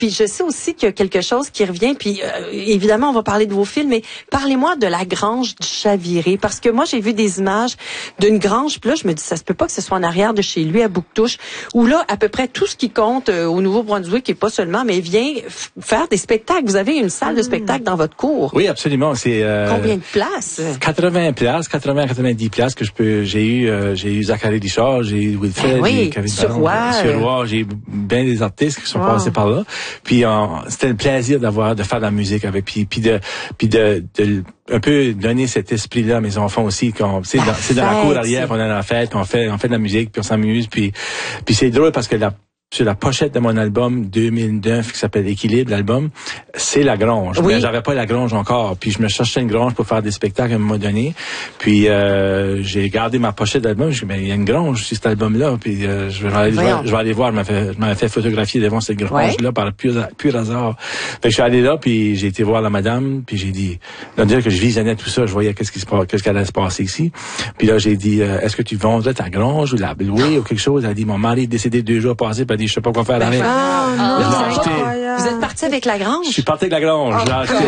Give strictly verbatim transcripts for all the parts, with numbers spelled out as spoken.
Puis je sais aussi qu'il y a quelque chose qui revient, puis euh, évidemment, on va parler de vos films, mais parlez-moi de la grange du Chaviré, parce que moi, j'ai vu des images d'une grange, puis là, je me dis, ça se peut pas que ce soit en arrière de chez lui, à Bouctouche, où là, à peu près tout ce qui compte euh, au Nouveau-Brunswick, et pas seulement, mais vient f- faire des spectacles. Vous avez une salle de spectacle dans votre cour. Oui, absolument. C'est euh, Combien de places? quatre-vingts places, quatre-vingts à quatre-vingt-dix places que je peux. J'ai eu, euh, j'ai eu Zachary Richard, j'ai eu Wilfred, ben oui, j'ai eu Kevin Suroît, Suroît, j'ai eu bien des artistes qui sont wow. passés par là. Puis euh, c'était le plaisir d'avoir, de faire de la musique avec, puis puis de, puis de, de un peu donner cet esprit-là à mes enfants aussi. Quand c'est dans, c'est dans la cour arrière, on a la fête, on fait, on fait de la musique, puis on s'amuse, puis puis c'est drôle parce que la sur la pochette de mon album deux mille neuf qui s'appelle Équilibre, l'album, c'est la grange. Oui. Mais j'avais pas la grange encore. Puis je me cherchais une grange pour faire des spectacles à un moment donné. Puis euh, j'ai gardé ma pochette d'album. J'ai dit, mais il y a une grange sur cet album-là. Puis euh, je, vais aller, je, vais, je vais aller voir. Je m'avais fait, je m'avais fait photographier devant cette grange-là ouais. par le pur, pur hasard. Fait que je suis allé là, puis j'ai été voir la madame. Puis j'ai dit, on dirait que je visionnais tout ça. Je voyais qu'est-ce qui se passe, qu'est-ce qui allait se passer ici. Puis là, j'ai dit, euh, est-ce que tu vendrais ta grange ou la louer ou quelque chose? Elle a dit, mon mari est décédé deux jours passés. Puis elle a dit, je sais pas quoi faire avec. Ah, ah, acheté. Vous êtes parti avec la grange? Je suis parti avec la grange. Oh, j'ai acheté.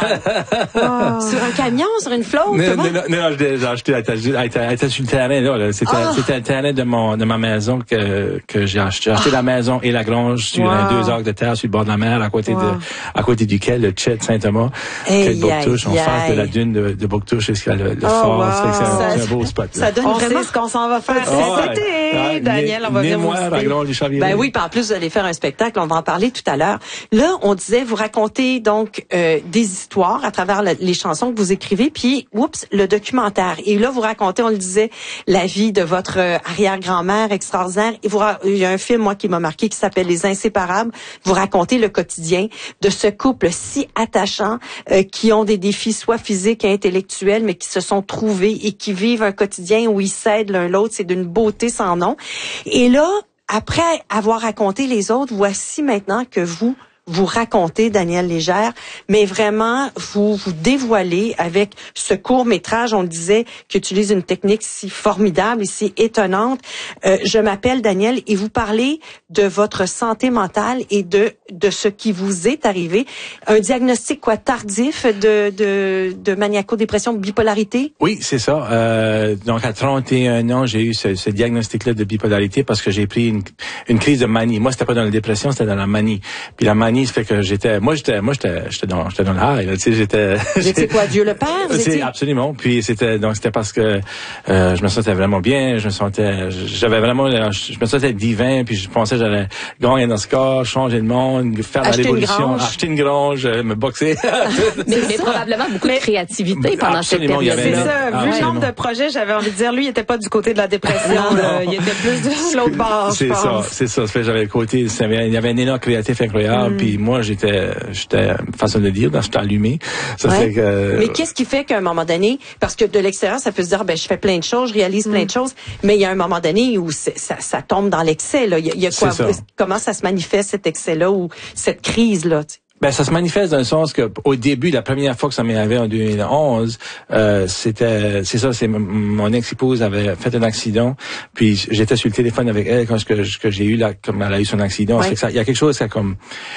Wow. Sur un camion, sur une flotte? Non, non, non, non, j'ai acheté. Elle était, elle était sur le terrain, là. là. C'était, oh. c'était le terrain de mon, de ma maison que, que j'ai acheté. J'ai acheté oh. la maison et la grange sur wow. deux acres de terre sur le bord de la mer, à côté wow. de, à côté duquel le Chet Saint-Thomas, hey, que Bouctouche, en face de la dune de, de Bouctouche, est-ce qu'il y a le, le oh, fort. Wow. C'est, c'est, un, c'est un beau spot, là. Ça donne on vraiment sait ce qu'on s'en va faire oh, cet été. Ouais. Daniel, on va venir vous la grange du Chaviré. Ben oui, puis en plus, vous allez faire un spectacle, on va en parler tout à l'heure. Là, on disait, vous racontez donc euh, des histoires à travers la, les chansons que vous écrivez, puis, oups, le documentaire. Et là, vous racontez, on le disait, la vie de votre euh, arrière-grand-mère extraordinaire. Et vous, il y a un film, moi, qui m'a marqué, qui s'appelle Les Inséparables. Vous racontez le quotidien de ce couple si attachant, euh, qui ont des défis soit physiques et intellectuels, mais qui se sont trouvés et qui vivent un quotidien où ils s'aident l'un l'autre. C'est d'une beauté sans nom. Et là, après avoir raconté les autres, voici maintenant que vous vous racontez, Daniel Légère, mais vraiment, vous vous dévoilez avec ce court-métrage, on le disait, qui utilise une technique si formidable et si étonnante. Euh, je m'appelle Daniel et vous parlez de votre santé mentale et de de ce qui vous est arrivé. Un diagnostic, quoi, tardif de de, de maniaco-dépression, de bipolarité? Oui, c'est ça. Euh, donc, à trente et un ans, j'ai eu ce, ce diagnostic-là de bipolarité parce que j'ai pris une, une crise de manie. Moi, c'était pas dans la dépression, c'était dans la manie. Puis la manie, ça fait que j'étais, moi j'étais, moi j'étais, j'étais dans, j'étais dans le high, là, tu sais, j'étais. C'était quoi, Dieu le Père? C'est absolument. Puis c'était, donc c'était parce que euh, je me sentais vraiment bien, je me sentais, j'avais vraiment, je me sentais divin, puis je pensais que j'allais gagner dans ce corps, changer le monde, faire acheter la révolution, une acheter une grange, me boxer. mais mais probablement beaucoup de créativité pendant absolument, cette période. C'est ça. Ah, vu le nombre de projets, j'avais envie de dire, lui, il était pas du côté de la dépression, là. Il était plus de l'autre bord, je pense. C'est ça, c'est ça. Ça fait, j'avais le côté, il y avait un élan créatif incroyable, mm. puis moi j'étais, j'étais, façon de dire, j'étais allumé. Ça ouais. fait que. Mais qu'est-ce qui fait qu'à un moment donné, parce que de l'extérieur, ça peut se dire, ben je fais plein de choses, je réalise mm. plein de choses, mais il y a un moment donné où ça, ça tombe dans l'excès. Là, il y a, il y a quoi ça. Comment ça se manifeste cet excès-là ou cette crise-là? T'sais? Ben ça se manifeste dans le sens que au début, la première fois que ça m'est arrivé en deux mille onze, euh, c'était, c'est ça, c'est mon ex-épouse avait fait un accident, puis j'étais sur le téléphone avec elle quand que, que j'ai eu là, comme elle a eu son accident. Ouais. Ça, il y a quelque chose qui a comme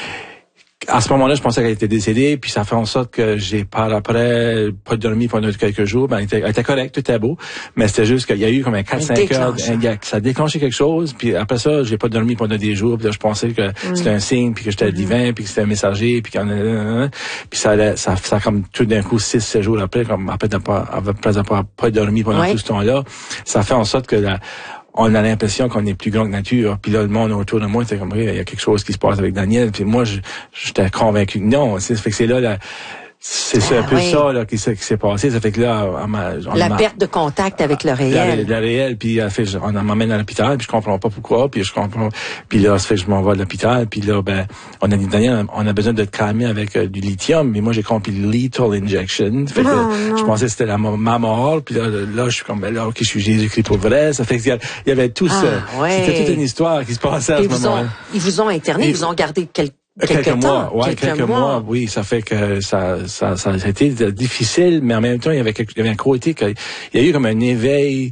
à ce moment-là, je pensais qu'elle était décédée, puis ça fait en sorte que j'ai par après pas dormi pendant quelques jours. Ben, elle était, elle était correcte, tout était beau, mais c'était juste qu'il y a eu comme un quatre cinq heures, un, ça a déclenché quelque chose, puis après ça, j'ai pas dormi pendant des jours, puis là, je pensais que mm. c'était un signe, puis que j'étais mm-hmm. divin, puis que c'était un messager, puis qu'on puis ça allait, ça, ça comme tout d'un coup, six, sept jours après, comme après de pas, après de pas, pas dormi pendant ouais. tout ce temps-là, ça fait en sorte que la, on a l'impression qu'on est plus grand que nature. Puis là, le monde autour de moi, c'est comme, il y a quelque chose qui se passe avec Daniel. Puis moi, j'étais convaincu que non. Ça fait que c'est là, la, c'est ah, un peu oui. ça là qui s'est, qui s'est passé. Ça fait que là, on m'a, on la perte de contact avec le réel. Le réel. Puis fait, on m'emmène à l'hôpital. Puis je comprends pas pourquoi. Puis je comprends. Puis là, ça fait que je m'envoie à l'hôpital. Puis là, ben, on a dit Daniel, on a besoin de te calmer avec euh, du lithium. Mais moi, j'ai compris lethal injection. Ça fait que non, là, non. je pensais que c'était la, ma mort. Puis là, là, je suis comme, ben là, ok, je suis Jésus-Christ pour vrai. Ça fait qu'il y avait tout ah, ça. Ouais. C'était toute une histoire qui se passait à et ce moment-là. Ils vous ont interné, ils vous ont gardé quelques Quelques, quelques mois, temps, ouais, quelques, quelques mois. mois, oui, ça fait que ça, ça, ça a été difficile, mais en même temps, il y avait, quelque, il y avait un côté que, il y a eu comme un éveil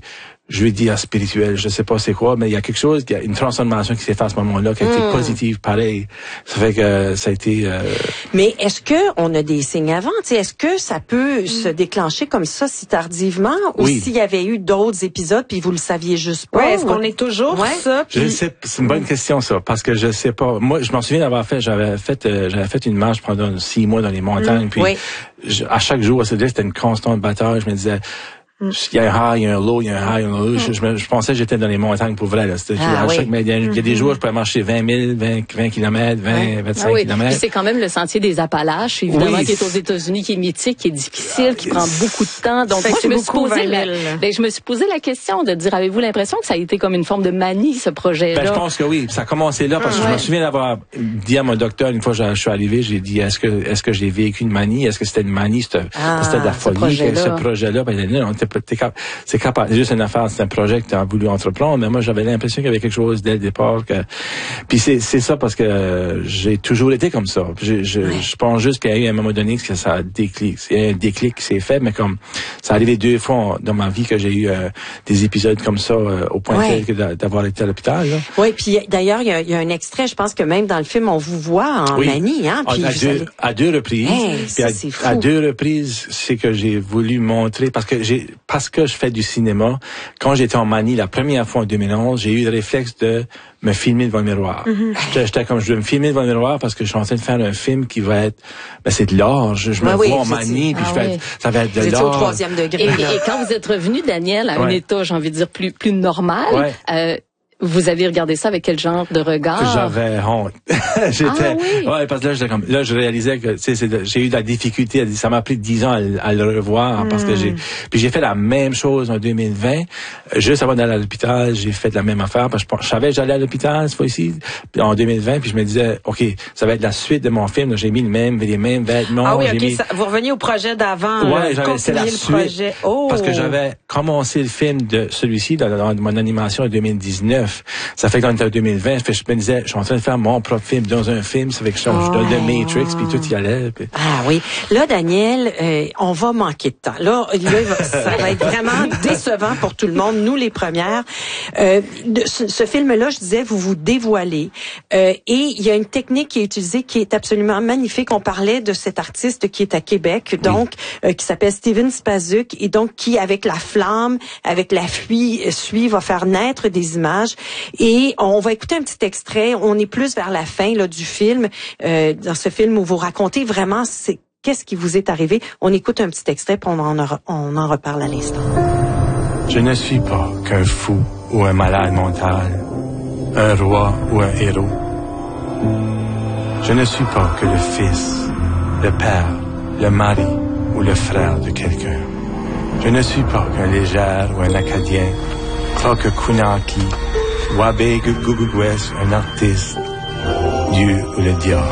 je vais dire spirituel, je sais pas c'est quoi, mais il y a quelque chose, il y a une transformation qui s'est faite à ce moment-là, qui a été mm. positive, pareil. Ça fait que ça a été... Euh... Mais est-ce que on a des signes avant? T'sais, est-ce que ça peut mm. se déclencher comme ça si tardivement? Ou oui. s'il y avait eu d'autres épisodes puis vous le saviez juste pas? Ouais, est-ce qu'on est toujours ouais. ça? Puis... Je sais, c'est une bonne question ça, parce que je sais pas. Moi, je m'en souviens d'avoir fait, j'avais fait, euh, j'avais fait une marche pendant six mois dans les montagnes, mm. puis oui. je, à chaque jour, c'était une constante bataille. Je me disais... Il y a un high, il y a un low, il y a un high, il y a un low. Je, je, je pensais que j'étais dans les montagnes pour vrai. Là. Ah, à oui. chaque, il, y a, il y a des jours, je pouvais marcher vingt mille, vingt, vingt kilomètres, vingt, ouais. vingt-cinq ah, oui. kilomètres. Puis c'est quand même le sentier des Appalaches, évidemment, oui. qui est aux États-Unis, qui est mythique, qui est difficile, qui prend beaucoup de temps. Donc, moi, je me, suis posé la, ben, je me suis posé la question de dire, avez-vous l'impression que ça a été comme une forme de manie, ce projet-là? Ben, je pense que oui. Ça a commencé là, parce que ah, je ouais. me souviens d'avoir dit à mon docteur, une fois que je suis arrivé, j'ai dit, est-ce que, est-ce que j'ai vécu une manie? Est-ce que c'était une manie? C'était, ah, c'était de la folie, ce projet-là. Ce projet-là. Ben, là, on était, c'est capable. C'est juste une affaire, c'est un projet que tu as voulu entreprendre, mais moi, j'avais l'impression qu'il y avait quelque chose dès le départ. Que... Puis c'est, c'est ça parce que j'ai toujours été comme ça. Je, je, ouais. je pense juste qu'il y a eu un moment donné que ça a déclic. C'est un déclic qui s'est fait, mais comme ça arrivé deux fois dans ma vie que j'ai eu euh, des épisodes comme ça euh, au point ouais. tel que d'avoir été à l'hôpital. Là. Oui, puis d'ailleurs, il y a, y a un extrait, je pense que même dans le film, on vous voit en oui. manie. Hein, puis à, deux, allez... à deux reprises. Hey, ça, à, c'est fou. à deux reprises, c'est que j'ai voulu montrer, parce que j'ai parce que je fais du cinéma. Quand j'étais en manie la première fois en deux mille onze, j'ai eu le réflexe de me filmer devant le miroir. Mm-hmm. J'étais, j'étais comme, je veux me filmer devant le miroir parce que je suis en train de faire un film qui va être, ben c'est de l'art. Je, je ben me oui, vois en manie, puis ah je fais, oui. ça va être de vous l'art. Au troisième degré. Et, et quand vous êtes revenu, Daniel, à ouais. un état, j'ai envie de dire, plus, plus normal, ouais. euh, vous avez regardé ça avec quel genre de regard? J'avais honte. j'étais, ah, oui. ouais, parce que là, j'étais comme, là, je réalisais que, tu sais, c'est, j'ai eu de la difficulté. Ça m'a pris dix ans à, à le revoir, mm. parce que j'ai, puis j'ai fait la même chose en deux mille vingt. Juste avant d'aller à l'hôpital, j'ai fait la même affaire, parce que je, je savais que j'allais à l'hôpital, cette fois-ci, en deux mille vingt, puis je me disais, OK, ça va être la suite de mon film. Donc, j'ai mis le même, les mêmes vêtements. Ah oui, j'ai OK, mis... ça, vous reveniez au projet d'avant. Ouais, j'avais, c'est la le suite. Projet. Oh. Parce que j'avais commencé le film de celui-ci dans, dans mon animation en deux mille dix-neuf. Ça fait qu'on était en deux mille vingt, je me disais, je suis en train de faire mon propre film dans un film, ça fait que je change oh. de Matrix, puis tout y allait. Puis... Ah oui. Là, Daniel, euh, on va manquer de temps. Là, là ça va être vraiment décevant pour tout le monde, nous les premières. Euh, de, ce, ce film-là, je disais, vous vous dévoilez. Euh, et il y a une technique qui est utilisée qui est absolument magnifique. On parlait de cet artiste qui est à Québec, donc, oui. euh, qui s'appelle Steven Spazuk, et donc qui, avec la flamme, avec la fuie, suie, va faire naître des images. Et on va écouter un petit extrait. On est plus vers la fin là, du film, euh, dans ce film où vous racontez vraiment c'est, qu'est-ce qui vous est arrivé. On écoute un petit extrait, puis on en, on en reparle à l'instant. Je ne suis pas qu'un fou ou un malade mental, un roi ou un héros. Je ne suis pas que le fils, le père, le mari ou le frère de quelqu'un. Je ne suis pas qu'un légère ou un acadien, pas que Kunaki, Wabe Gugugwes, un artiste, Dieu ou le diable.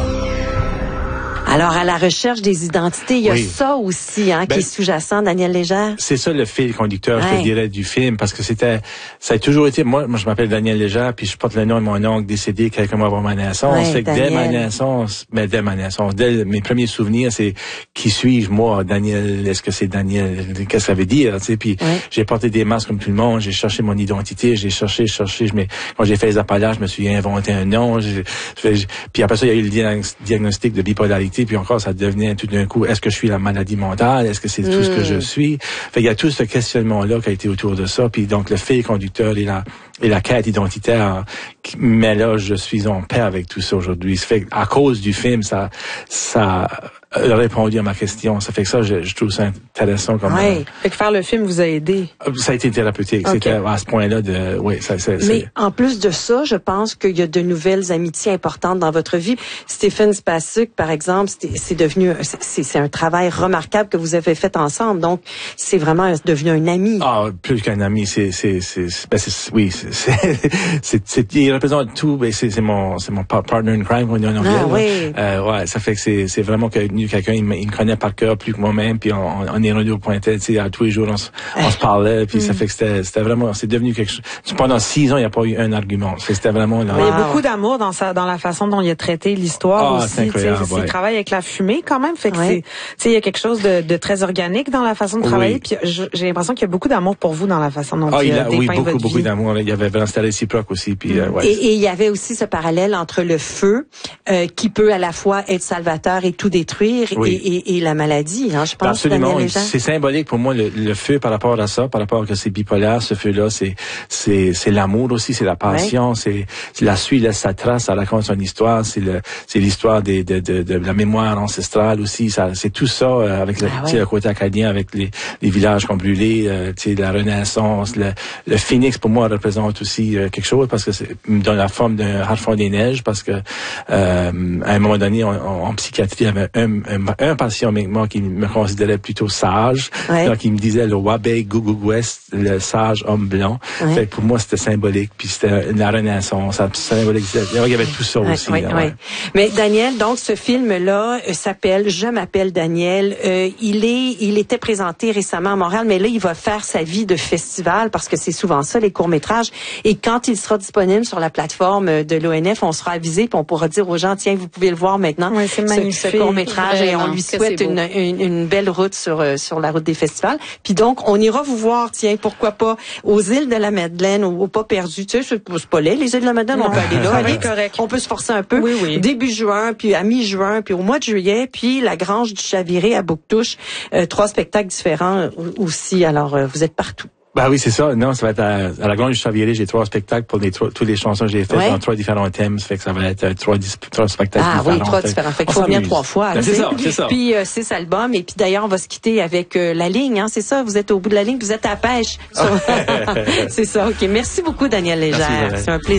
Alors, à la recherche des identités, il y a oui. ça aussi, hein, ben, qui est sous-jacent, Daniel Légère. C'est ça le fil conducteur, ouais. je te dirais, du film, parce que c'était, ça a toujours été, moi, moi je m'appelle Daniel Légère, puis je porte le nom de mon oncle décédé quelques mois avant ma naissance. Ouais, fait que dès ma naissance, ben, dès ma naissance, dès mes premiers souvenirs, c'est qui suis-je, moi, Daniel, est-ce que c'est Daniel, qu'est-ce que ça veut dire, tu sais, puis ouais. j'ai porté des masques comme tout le monde, j'ai cherché mon identité, j'ai cherché, cherché, je quand j'ai fait les Appalaches, je me suis inventé un nom, j'ai, j'ai, puis après ça, il y a eu le diagnostic de bipolarité, puis encore, ça devenait tout d'un coup, est-ce que je suis la maladie mentale? Est-ce que c'est mmh. tout ce que je suis? Fait, il y a tout ce questionnement-là qui a été autour de ça. Puis donc, le fil conducteur et la, et la quête identitaire. Mais là, je suis en paix avec tout ça aujourd'hui. Ça fait à cause du film, ça, ça a répondu à ma question. Ça fait que ça, je, je trouve ça intéressant. Comme oui. Euh, fait que faire le film vous a aidé. Ça a été thérapeutique. Okay. C'était à ce point-là de, oui, ça, ça, Mais c'est... en plus de ça, je pense qu'il y a de nouvelles amitiés importantes dans votre vie. Stephen Spazuk, par exemple, c'est, c'est devenu, c'est, c'est un travail remarquable que vous avez fait ensemble. Donc, c'est vraiment devenu un ami. Ah, plus qu'un ami, c'est, c'est, c'est, ben c'est oui, c'est, c'est, c'est, c'est, il représente tout. Ben c'est, c'est mon, c'est mon partner in crime qu'on dit en anglais. Ah, oui. Euh, ouais, ça fait que c'est, c'est vraiment que devenu quelqu'un, il me, il me connaît par cœur plus que moi-même, puis on, on est rendu au point tête, tu sais, tous les jours, on, se, on se parlait, puis mm. ça fait que c'était, c'était vraiment, c'est devenu quelque chose. Pendant six ans, il n'y a pas eu un argument. C'était vraiment là. Wow. Il y a beaucoup d'amour dans sa, dans la façon dont il a traité l'histoire ah, aussi. C'est incroyable, ouais. ouais. Il travaille avec la fumée quand même, fait que ouais. c'est, tu sais, il y a quelque chose de, de très organique dans la façon de travailler, oui. puis je, j'ai l'impression qu'il y a beaucoup d'amour pour vous dans la façon dont ah, il a dépeint oui, beaucoup, votre beaucoup vie. d'amour. Il y avait vraiment, c'était réciproque aussi, puis, mm. euh, ouais. Et, et il y avait aussi ce parallèle entre le feu, euh, qui peut à la fois être salvateur et tout détruire, oui. et, et, et la maladie, hein, je pense. Absolument. C'est symbolique pour moi, le, le feu par rapport à ça, par rapport à que c'est bipolaire, ce feu-là, c'est, c'est, c'est l'amour aussi, c'est la passion, ouais. c'est, c'est la suite, laisse sa trace, ça raconte son histoire, c'est le, c'est l'histoire des, de, de, de la mémoire ancestrale aussi, ça, c'est tout ça, euh, avec le, ah ouais. le côté acadien, avec les, les villages qu'on brûlait, euh, tu sais, la Renaissance, le, le phénix pour moi représente aussi euh, quelque chose parce que c'est dans la forme d'un harfang des neiges, parce que euh, à un moment donné, en, en psychiatrie, il y avait un, un, un patient avec moi qui me considérait plutôt sage, ouais. donc il me disait le Wabé Gugugwest, le sage homme blanc. Ouais. Fait que pour moi, c'était symbolique, puis c'était la Renaissance, ça symbolisait. Il y avait tout ça ouais, aussi. Ouais, là, ouais. Ouais. Mais Daniel, donc ce film-là euh, s'appelle Je m'appelle Daniel. Euh, il est, il était présenté récemment à Montréal, mais là, il va faire sa vie de festival parce que c'est souvent ça les courts-métrages. Et quand il sera disponible sur la plateforme de l'O N F, on sera avisé, puis on pourra dire aux gens, tiens, vous pouvez le voir maintenant. Ouais, c'est magnifique. Ce, ce court-métrage, et on lui souhaite une, une, une belle route sur sur la route des festivals. Puis donc, on ira vous voir, tiens, pourquoi pas aux îles de la Madeleine, au, au Pas Perdu. Tu sais, c'est, c'est pas laid, les îles de la Madeleine, non, on peut aller là. Allez, correct. On peut se forcer un peu. Oui, oui. Début juin, puis à mi-juin, puis au mois de juillet, puis la Grange du Chaviré à Bouctouche. Euh, trois spectacles différents aussi. Alors, euh, vous êtes partout. Ben oui, c'est ça. Non, ça va être à, à la Grange du Chaviré. J'ai trois spectacles pour les trois, toutes les chansons que j'ai faites ouais. dans trois différents thèmes. Ça fait que ça va être trois, trois spectacles ah, différents. Ah oui, trois différents. Fait qu'il faut venir trois fois. Ben, c'est ça, c'est ça. Puis euh, six albums. Et puis d'ailleurs, on va se quitter avec euh, la ligne. Hein, c'est ça. Vous êtes au bout de la ligne. Vous êtes à la pêche. c'est ça. Ok. Merci beaucoup, Daniel Légère. C'est un plaisir.